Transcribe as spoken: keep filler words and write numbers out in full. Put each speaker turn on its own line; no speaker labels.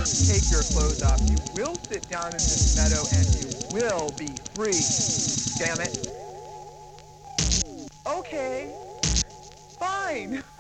Take your clothes off. You will sit down in this meadow and you will be free. Damn it. Okay. Fine.